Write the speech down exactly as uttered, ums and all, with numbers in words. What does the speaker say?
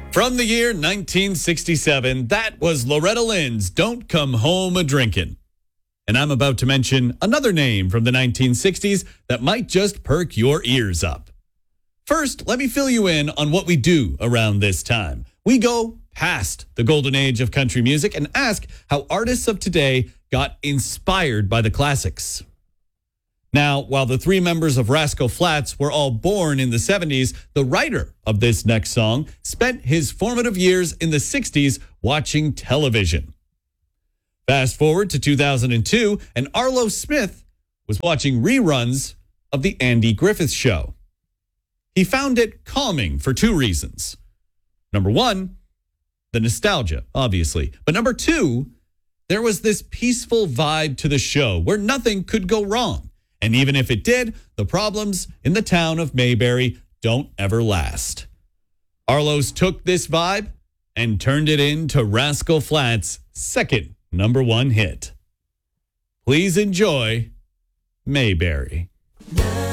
From the year nineteen sixty-seven, that was Loretta Lynn's Don't Come Home a Drinkin'. And I'm about to mention another name from the nineteen sixties that might just perk your ears up. First, let me fill you in on what we do around this time. We go past the golden age of country music and ask how artists of today got inspired by the classics. Now, while the three members of Rascal Flatts were all born in the seventies, the writer of this next song spent his formative years in the sixties watching television. Fast forward to two thousand two, and Arlo Smith was watching reruns of The Andy Griffith Show. He found it calming for two reasons. Number one, the nostalgia, obviously. But number two, there was this peaceful vibe to the show where nothing could go wrong. And even if it did, the problems in the town of Mayberry don't ever last. Arlo's took this vibe and turned it into Rascal Flatts' second number one hit. Please enjoy Mayberry.